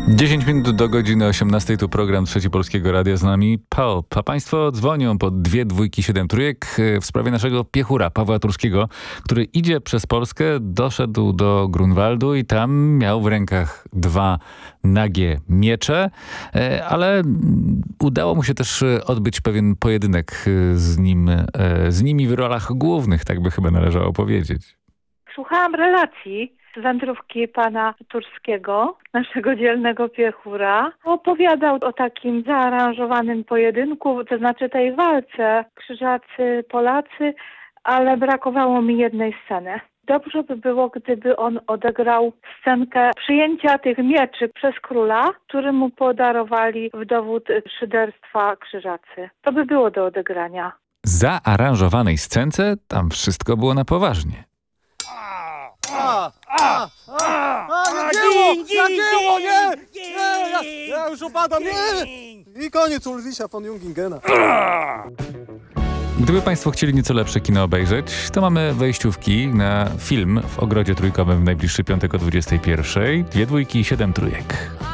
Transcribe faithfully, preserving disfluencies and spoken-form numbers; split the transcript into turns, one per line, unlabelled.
dziesięć minut do godziny osiemnastej, tu program Trzeci Polskiego Radia, z nami Pulp. A państwo dzwonią po dwie dwójki, siedem trójek w sprawie naszego piechura Pawła Turskiego, który idzie przez Polskę, doszedł do Grunwaldu i tam miał w rękach dwa nagie miecze, ale udało mu się też odbyć pewien pojedynek z nim, z nimi w rolach głównych, tak by chyba należało powiedzieć.
Słuchałam relacji z wędrówki pana Turskiego, naszego dzielnego piechura. Opowiadał o takim zaaranżowanym pojedynku, to znaczy tej walce Krzyżacy, Polacy, ale brakowało mi jednej sceny. Dobrze by było, gdyby on odegrał scenkę przyjęcia tych mieczy przez króla, który mu podarowali w dowód szyderstwa Krzyżacy. To by było do odegrania.
Zaaranżowanej scence tam wszystko było na poważnie.
A, a, a, a, nagięło, nagięło, nie, nie, ja, ja już opadam, nie, i koniec Ulrisa von Jungingena.
Gdyby państwo chcieli nieco lepsze kino obejrzeć, to mamy wejściówki na film w Ogrodzie Trójkowym w najbliższy piątek o dwudziestej pierwszej. Dwie dwójki i siedem trójek.